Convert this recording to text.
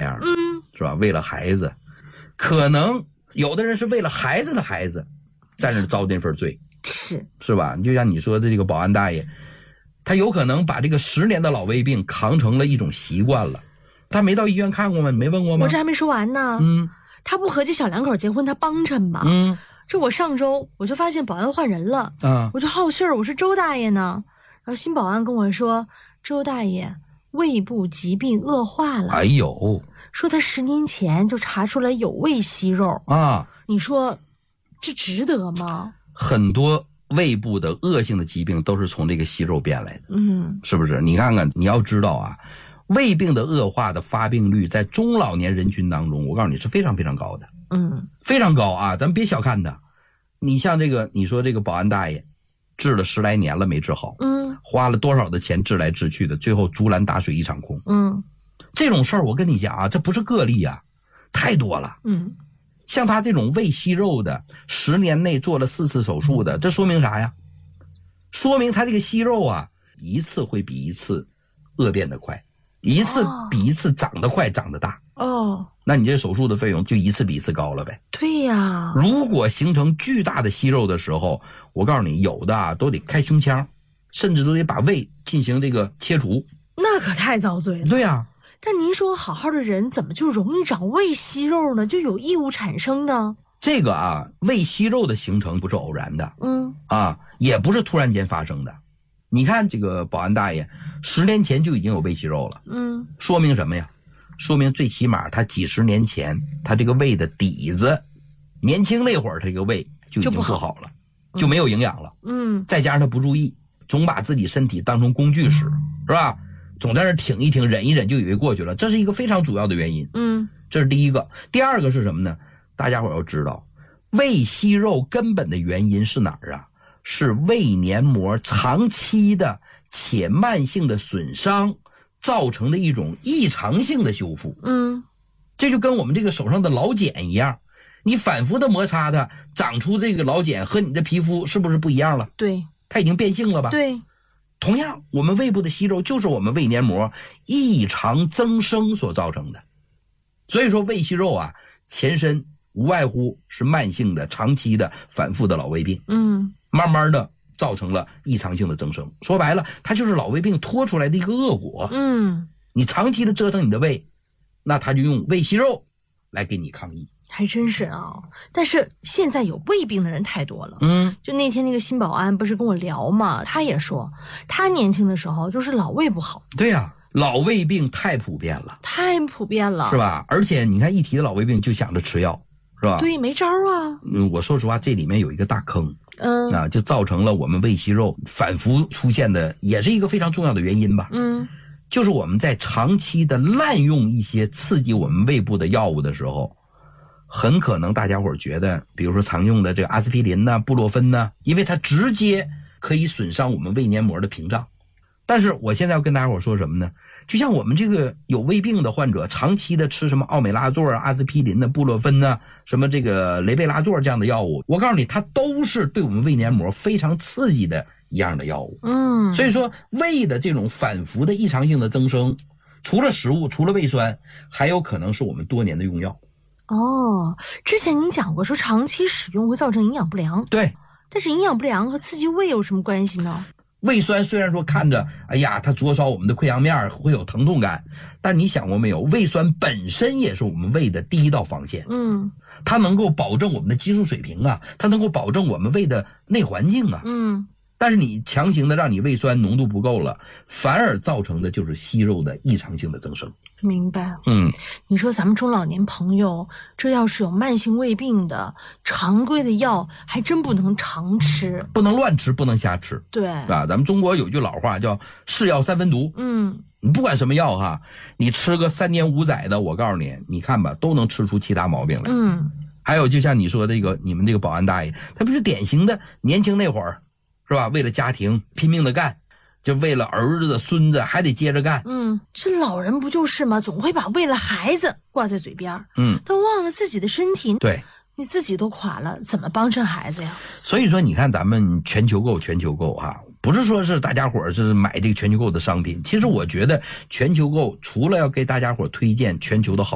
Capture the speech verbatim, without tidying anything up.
样的， 嗯， 是吧？为了孩子，可能有的人是为了孩子的孩子在那遭那份罪， 是是吧？就像你说的这个保安大爷，他有可能把这个十年的老胃病扛成了一种习惯了。他没到医院看过吗？你没问过吗？ 我这还没说完呢。 嗯， 他不合计小两口结婚他帮衬吗？ 嗯， 这我上周我就发现保安换人了， 啊， 我就好信儿，我说周大爷呢？然后新保安跟我说，周大爷胃部疾病恶化了。 哎呦， 说他十年前就查出来有胃息肉啊， 你说这值得吗？ 很多胃部的恶性的疾病都是从这个息肉变来的， 嗯， 是不是？你看看，你要知道啊，胃病的恶化的发病率在中老年人群当中，我告诉你是非常非常高的， 嗯， 非常高啊！咱们别小看它。你像这个，你说这个保安大爷，治了十来年了没治好， 嗯， 花了多少的钱治来治去的，最后竹篮打水一场空。 嗯， 这种事儿我跟你讲啊，这不是个例啊，太多了。 嗯， 像他这种胃息肉的，十年内做了四次手术的，这说明啥呀？说明他这个息肉啊，一次会比一次恶变得快，一次比一次长得快，长得大。 哦， 那你这手术的费用就一次比一次高了呗。 对呀。 如果形成巨大的息肉的时候，我告诉你，有的啊都得开胸腔，甚至都得把胃进行这个切除。 那可太遭罪了。 对呀、啊。 但您说好好的人怎么就容易长胃息肉呢？就有异物产生呢？ 这个啊，胃息肉的形成不是偶然的， 嗯， 啊，也不是突然间发生的。你看这个保安大爷，十年前就已经有胃息肉了， 嗯， 说明什么呀？说明最起码他几十年前他这个胃的底子，年轻那会儿他这个胃就已经不好了，就, 就没有营养了。 嗯， 再加上他不注意，总把自己身体当成工具使，是吧？总在那挺一挺，忍一忍就以为过去了，这是一个非常主要的原因。 嗯， 这是第一个。第二个是什么呢？大家伙要知道，胃息肉根本的原因是哪儿啊？是胃黏膜长期的且慢性的损伤造成的一种异常性的修复。 嗯， 这就跟我们这个手上的老茧一样，你反复的摩擦它，长出这个老茧和你的皮肤是不是不一样了？ 对， 它已经变性了吧？ 对。 同样，我们胃部的息肉就是我们胃黏膜异常增生所造成的。所以说胃息肉啊，前身无外乎是慢性的、长期的、反复的老胃病。 嗯， 慢慢的造成了异常性的增生。说白了，它就是老胃病拖出来的一个恶果。 嗯， 你长期的折腾你的胃，那它就用胃息肉来给你抗议。 还真是啊，但是现在有胃病的人太多了。 嗯， 就那天那个新保安不是跟我聊嘛，他也说他年轻的时候就是老胃不好。 对呀、啊，老胃病太普遍了， 太普遍了， 是吧？而且你看一提到老胃病就想着吃药，是吧？ 对，没招啊。 嗯，我说实话，这里面有一个大坑， 嗯啊，就造成了我们胃息肉反复出现的，也是一个非常重要的原因吧。 嗯， 就是我们在长期的滥用一些刺激我们胃部的药物的时候。很可能大家伙觉得，比如说常用的这个阿司匹林呐、布洛芬呐，因为它直接可以损伤我们胃黏膜的屏障。但是我现在要跟大家伙说什么呢？就像我们这个有胃病的患者，长期的吃什么奥美拉唑啊、阿司匹林呐、布洛芬呐、什么这个雷贝拉唑这样的药物，我告诉你，它都是对我们胃黏膜非常刺激的一样的药物。 嗯， 所以说胃的这种反复的异常性的增生，除了食物，除了胃酸，还有可能是我们多年的用药。 哦，之前您讲过说长期使用会造成营养不良， 对， 但是营养不良和刺激胃有什么关系呢？ 胃酸虽然说看着，哎呀，它灼烧我们的溃疡面会有疼痛感，但你想过没有，胃酸本身也是我们胃的第一道防线。 嗯， 它能够保证我们的激素水平啊，它能够保证我们胃的内环境啊。 嗯， 但是你强行的让你胃酸浓度不够了，反而造成的就是息肉的异常性的增生。 明白。 嗯， 你说咱们中老年朋友，这要是有慢性胃病的，常规的药还真不能常吃， 不能乱吃，不能瞎吃。 对， 啊，咱们中国有句老话叫是药三分毒。 嗯， 你不管什么药哈，你吃个三年五载的，我告诉你，你看吧，都能吃出其他毛病来。 嗯， 还有就像你说这个，你们这个保安大爷，他不是典型的年轻那会儿，是吧？为了家庭拼命的干。就为了儿子孙子还得接着干。 嗯，这老人不就是吗？总会把为了孩子挂在嘴边， 嗯， 但忘了自己的身体。 对， 你自己都垮了，怎么帮衬孩子呀？ 所以说你看咱们全球购全球购哈，不是说是大家伙是买这个全球购的商品，其实我觉得全球购除了要给大家伙推荐全球的好